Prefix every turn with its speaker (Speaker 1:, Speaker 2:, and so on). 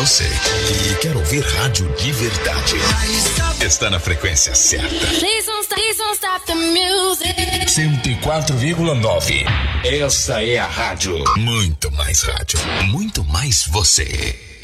Speaker 1: você e quer ouvir rádio de verdade, está na frequência certa.
Speaker 2: Please don't stop the music.
Speaker 1: 104,9. Essa é a rádio. Muito mais rádio, muito mais você.